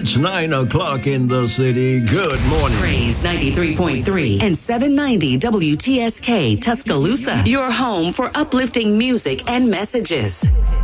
It's 9 o'clock in the city. Good morning. Praise 93.3 and 790 WTSK Tuscaloosa. Your home for uplifting music and messages.